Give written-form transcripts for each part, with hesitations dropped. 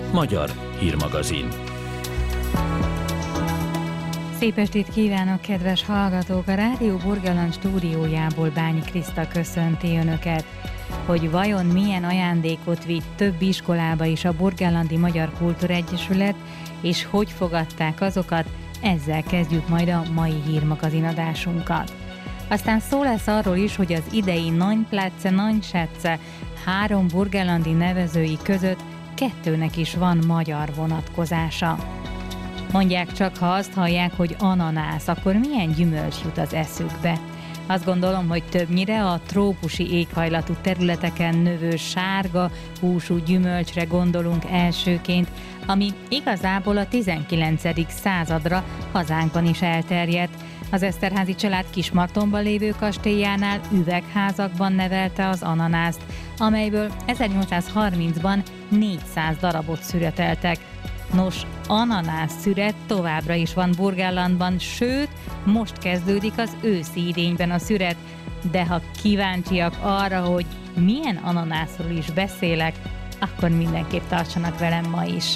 Magyar hírmagazin. Szép estét kívánok, kedves hallgatók! A Rádió Burgenland stúdiójából Bányi Kriszta köszönti Önöket. Hogy vajon milyen ajándékot vitt több iskolába is a Burgenlandi Magyar Kultúregyesület, és hogy fogadták azokat, ezzel kezdjük majd a mai hírmagazin adásunkat. Aztán szó lesz arról is, hogy az idei Nagypláce, Nagyschätze 3 burgenlandi nevezői között 2-nek is van magyar vonatkozása. Mondják csak, ha azt hallják, hogy ananász, akkor milyen gyümölcs jut az eszükbe? Azt gondolom, hogy többnyire a trópusi éghajlatú területeken növő sárga húsú gyümölcsre gondolunk elsőként, ami igazából a 19. századra hazánkban is elterjedt. Az Eszterházy család Kismartonban lévő kastélyánál üvegházakban nevelte az ananászt, amelyből 1830-ban 400 darabot szüreteltek. Nos, ananász szüret továbbra is van Burgenlandban, sőt, most kezdődik az őszi idényben a szüret, de ha kíváncsiak arra, hogy milyen ananászról is beszélek, akkor mindenképp tartsanak velem ma is.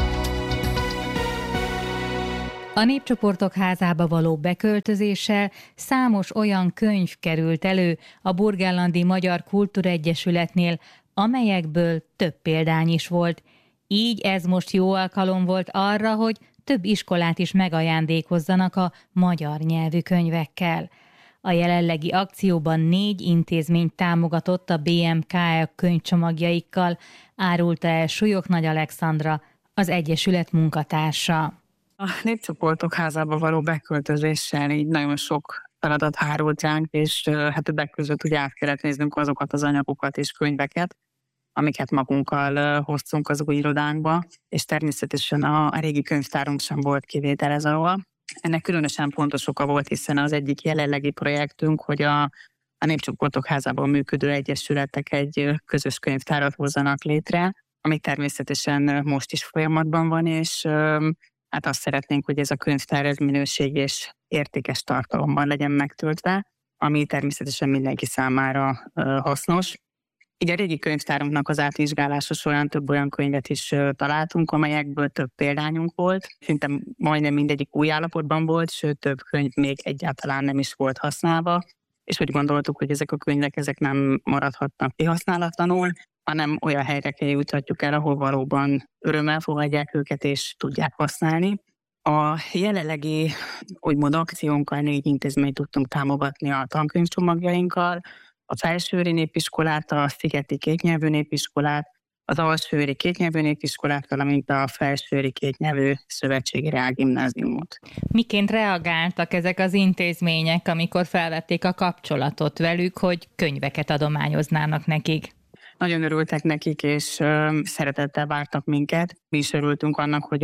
A Népcsoportok Házába való beköltözéssel számos olyan könyv került elő a Burgenlandi Magyar Kultúregyesületnél, amelyekből több példány is volt. Így ez most jó alkalom volt arra, hogy több iskolát is megajándékozzanak a magyar nyelvű könyvekkel. A jelenlegi akcióban 4 intézményt támogatott a BMKE könyvcsomagjaikkal, árulta el Súlyog Nagy Alexandra, az Egyesület munkatársa. A Népcsoportok Házába való beköltözéssel így nagyon sok feladat hárult ránk, és hát többek között ugye át kellett néznünk azokat az anyagokat és könyveket, amiket magunkkal hoztunk az új irodánkba, és természetesen a régi könyvtárunk sem volt kivétel ez alól. Ennek különösen fontos oka volt, hiszen az egyik jelenlegi projektünk, hogy a Népcsoportok Házában működő egyesületek egy közös könyvtárat hozzanak létre, ami természetesen most is folyamatban van, és hát azt szeretnénk, hogy ez a könyvtár ez minőség és értékes tartalomban legyen megtöltve, ami természetesen mindenki számára hasznos. Így a régi könyvtárunknak az átvizsgálása során több olyan könyvet is találtunk, amelyekből több példányunk volt. Szinte majdnem mindegyik új állapotban volt, sőt több könyv még egyáltalán nem is volt használva, és úgy gondoltuk, hogy ezek a könyvek ezek nem maradhatnak kihasználatlanul, hanem olyan helyre kell jutatjuk el, ahol valóban örömmel fogadják őket és tudják használni. A jelenlegi úgymond akciónkkal 4 intézményt tudtunk támogatni a tankönyvcsomagjainkkal, a Felsőőri Népiskolát, a Szigeti Kétnyelvű Népiskolát, az Alsóőri Kétnyelvű Népiskolát, valamint a Felsőőri Kétnyelvű Szövetségi Reálgimnáziumot. Miként reagáltak ezek az intézmények, amikor felvették a kapcsolatot velük, hogy könyveket adományoznának nekik? Nagyon örültek nekik, és szeretettel vártak minket. Mi is örültünk annak, hogy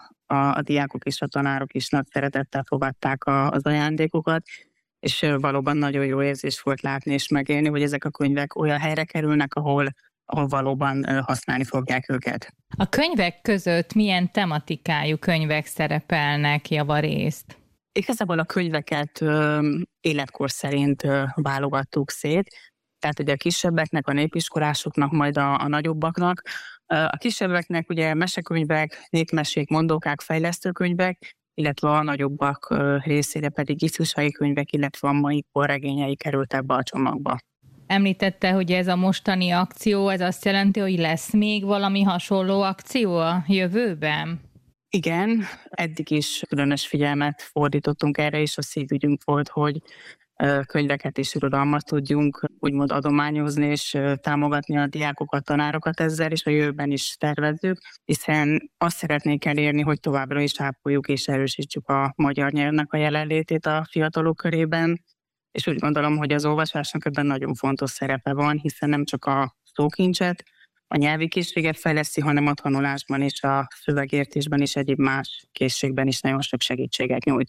a diákok és a tanárok is nagy szeretettel fogadták az ajándékokat, és valóban nagyon jó érzés volt látni és megélni, hogy ezek a könyvek olyan helyre kerülnek, ahol valóban használni fogják őket. A könyvek között milyen tematikájú könyvek szerepelnek javarészt? Igazából a könyveket életkor szerint válogattuk szét, tehát ugye a kisebbeknek, a népiskolásoknak, majd a nagyobbaknak. A kisebbeknek ugye mesekönyvek, népmesék, mondókák, fejlesztőkönyvek, illetve a nagyobbak részére pedig ifjúsági könyvek, illetve a mai korregényei kerültek be a csomagba. Említette, hogy ez a mostani akció, ez azt jelenti, hogy lesz még valami hasonló akció a jövőben? Igen, eddig is különös figyelmet fordítottunk erre, és a szívügyünk volt, hogy könyveket és irodalmat tudjunk úgymond adományozni, és támogatni a diákokat, tanárokat ezzel, és a jövőben is tervezzük, hiszen azt szeretnék elérni, hogy továbbra is ápoljuk és erősítsük a magyar nyelvnek a jelenlétét a fiatalok körében, és úgy gondolom, hogy az olvasásnak ebben nagyon fontos szerepe van, hiszen nem csak a szókincset, a nyelvi készséget fejleszti, hanem a tanulásban és a szövegértésben és egyéb más készségben is nagyon sok segítséget nyújt.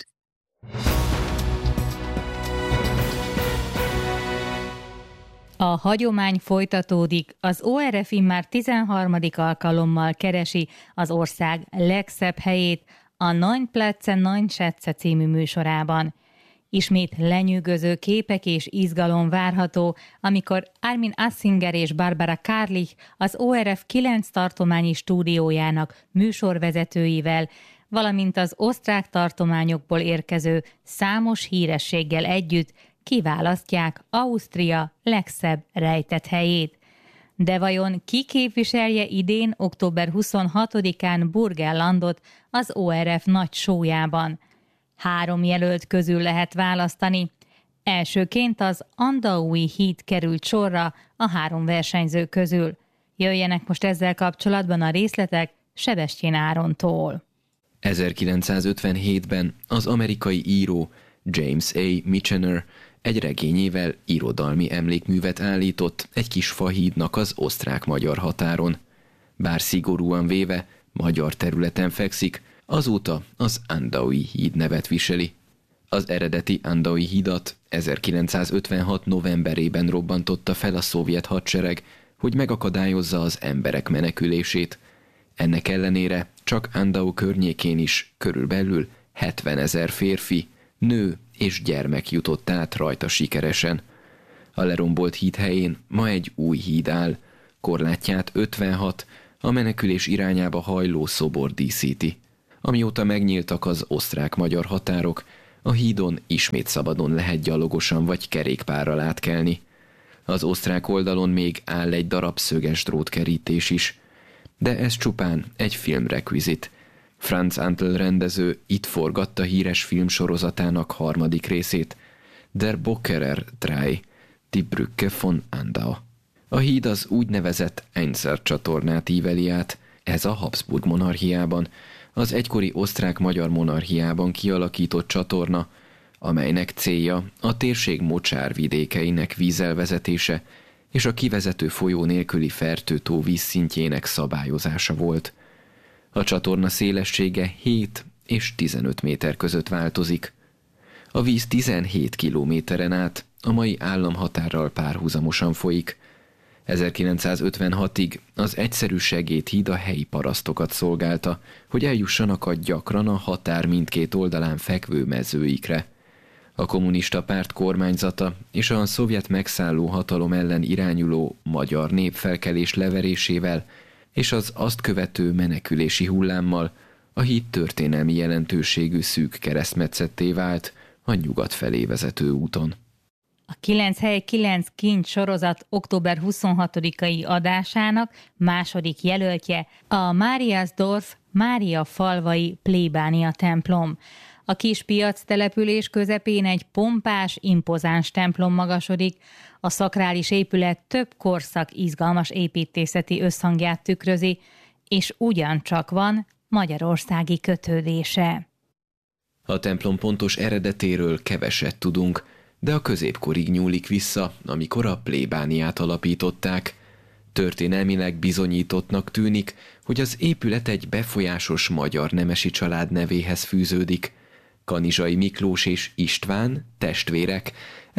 A hagyomány folytatódik, az ORF már 13. alkalommal keresi az ország legszebb helyét a Nagypláce, Nagyschätze című műsorában. Ismét lenyűgöző képek és izgalom várható, amikor Armin Assinger és Barbara Karlich az ORF 9 tartományi stúdiójának műsorvezetőivel, valamint az osztrák tartományokból érkező számos hírességgel együtt kiválasztják Ausztria legszebb rejtett helyét. De vajon ki képviselje idén, október 26-án Burgenlandot az ORF nagy showyában? 3 jelölt közül lehet választani. Elsőként az Andaui híd került sorra a 3 versenyző közül. Jöjjenek most ezzel kapcsolatban a részletek Sebestyén Árontól. 1957-ben az amerikai író James A. Michener egy regényével irodalmi emlékművet állított egy kis fahídnak az osztrák-magyar határon. Bár szigorúan véve magyar területen fekszik, azóta az Andaui híd nevet viseli. Az eredeti Andaui hídat 1956. novemberében robbantotta fel a szovjet hadsereg, hogy megakadályozza az emberek menekülését. Ennek ellenére csak Andau környékén is körülbelül 70 000 férfi, nő és gyermek jutott át rajta sikeresen. A lerombolt híd helyén ma egy új híd áll, korlátját 56, a menekülés irányába hajló szobor díszíti. Amióta megnyíltak az osztrák-magyar határok, a hídon ismét szabadon lehet gyalogosan vagy kerékpárral átkelni. Az osztrák oldalon még áll egy darab szöges drótkerítés is, de ez csupán egy filmrekvizit. Franz Antl rendező itt forgatta híres filmsorozatának 3. részét, Der Bockerer 3, Die Brücke von Andau. A híd az úgynevezett Einser csatornát íveli át, ez a Habsburg monarchiában, az egykori osztrák-magyar monarchiában kialakított csatorna, amelynek célja a térség mocsárvidékeinek vízelvezetése és a kivezető folyó nélküli Fertő-tó vízszintjének szabályozása volt. A csatorna szélessége 7 és 15 méter között változik. A víz 17 kilométeren át a mai államhatárral párhuzamosan folyik. 1956-ig az egyszerű segédhíd a helyi parasztokat szolgálta, hogy eljussanak a gyakran a határ mindkét oldalán fekvő mezőikre. A kommunista párt kormányzata és a szovjet megszálló hatalom ellen irányuló magyar népfelkelés leverésével és az azt követő menekülési hullámmal a híd történelmi jelentőségű szűk keresztmetszetté vált a nyugat felé vezető úton. A 9 hely 9 kincs sorozat október 26-ai adásának második jelöltje a Mariasdorf Mária falvai plébánia templom. A kis piac település közepén egy pompás, impozáns templom magasodik, a szakrális épület több korszak izgalmas építészeti összhangját tükrözi, és ugyancsak van magyarországi kötődése. A templom pontos eredetéről keveset tudunk, de a középkorig nyúlik vissza, amikor a plébániát alapították. Történelmileg bizonyítottnak tűnik, hogy az épület egy befolyásos magyar nemesi család nevéhez fűződik. Kanizsai Miklós és István, testvérek,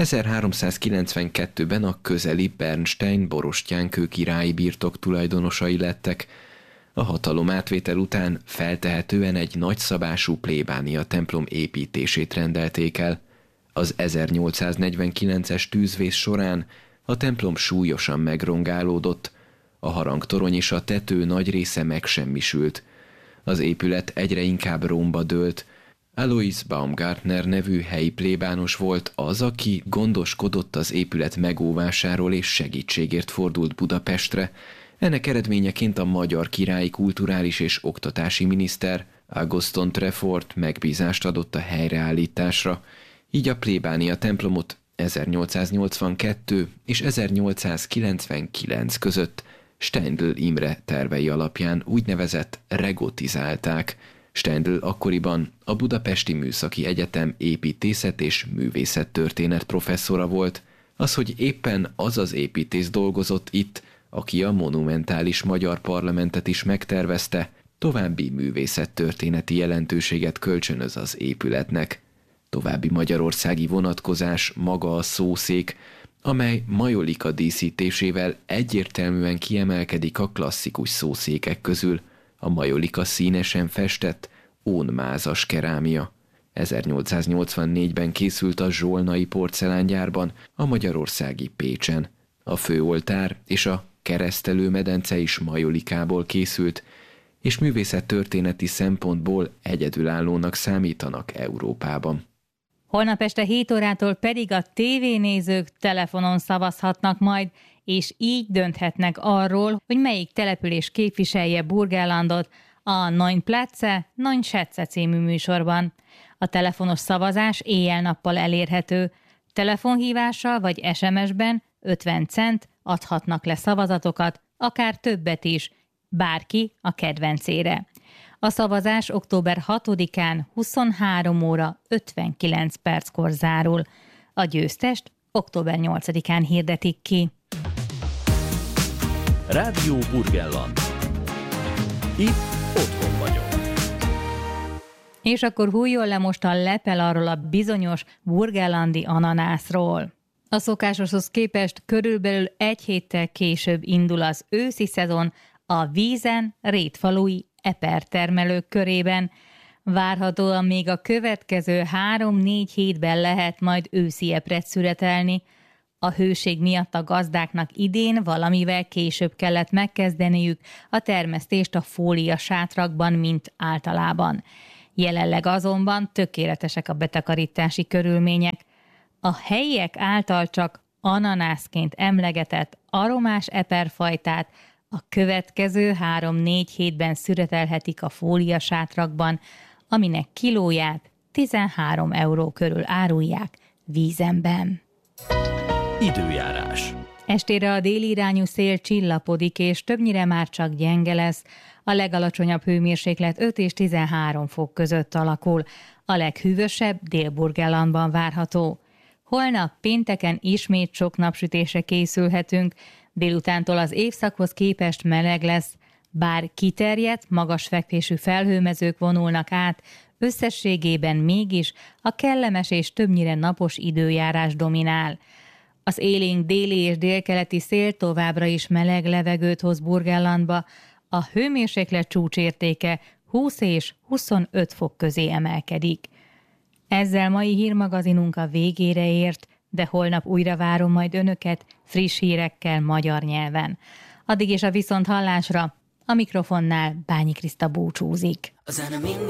1392-ben a közeli Bernstein-Borostyánkő királyi birtok tulajdonosai lettek. A hatalom átvétel után feltehetően egy nagyszabású plébánia templom építését rendelték el. Az 1849-es tűzvész során a templom súlyosan megrongálódott, a harangtorony és a tető nagy része megsemmisült. Az épület egyre inkább romba dőlt. Alois Baumgartner nevű helyi plébános volt az, aki gondoskodott az épület megóvásáról és segítségért fordult Budapestre. Ennek eredményeként a magyar királyi kulturális és oktatási miniszter Augustin Treffort megbízást adott a helyreállításra, így a plébánia templomot 1882 és 1899 között Steindl Imre tervei alapján úgynevezett regotizálták. Steindl akkoriban a Budapesti Műszaki Egyetem építészet és művészettörténet professzora volt. Az, hogy éppen az az építész dolgozott itt, aki a monumentális magyar parlamentet is megtervezte, további művészettörténeti jelentőséget kölcsönöz az épületnek. További magyarországi vonatkozás maga a szószék, amely majolika díszítésével egyértelműen kiemelkedik a klasszikus szószékek közül, a majolika színesen festett, ónmázas kerámia. 1884-ben készült a zsolnai porcelángyárban, a magyarországi Pécsen. A főoltár és a keresztelőmedence is majolikából készült, és művészettörténeti szempontból egyedülállónak számítanak Európában. Holnap este 7 órától pedig a tévénézők telefonon szavazhatnak majd, és így dönthetnek arról, hogy melyik település képviselje Burgenlandot a Neun Plätze, Neun Schätze című műsorban. A telefonos szavazás éjjel-nappal elérhető. Telefonhívással vagy SMS-ben 50 cent adhatnak le szavazatokat, akár többet is, bárki a kedvencére. A szavazás október 6-án 23 óra 59 perckor zárul. A győztest október 8-án hirdetik ki. Rádió Burgenland. Itt otthon vagyok. És akkor hújjon le most a lepel arról a bizonyos burgenlandi ananászról. A szokásoshoz képest körülbelül egy héttel később indul az őszi szezon a Vízen rétfalui epertermelők körében. Várhatóan még a következő 3-4 hétben lehet majd őszi epret szüretelni. A hőség miatt a gazdáknak idén valamivel később kellett megkezdeniük a termesztést a fóliasátrakban, mint általában. Jelenleg azonban tökéletesek a betakarítási körülmények. A helyiek által csak ananászként emlegetett aromás eperfajtát a következő 3-4 hétben szüretelhetik a fóliasátrakban, aminek kilóját 13 euró körül árulják Vízenben. Időjárás. Estére a déli irányú szél csillapodik, és többnyire már csak gyenge lesz. A legalacsonyabb hőmérséklet 5 és 13 fok között alakul. A leghűvösebb Dél-Burgenlandban várható. Holnap pénteken ismét sok napsütésre készülhetünk, délutántól az évszakhoz képest meleg lesz, bár kiterjedt, magas fekvésű felhőmezők vonulnak át, összességében mégis a kellemes és többnyire napos időjárás dominál. Az élénk déli és délkeleti szél továbbra is meleg levegőt hoz Burgenlandba, a hőmérséklet csúcsértéke 20 és 25 fok közé emelkedik. Ezzel mai hírmagazinunk a végére ért, de holnap újra várom majd önöket friss hírekkel magyar nyelven. Addig is a viszonthallásra, a mikrofonnál Bányi Kriszta búcsúzik.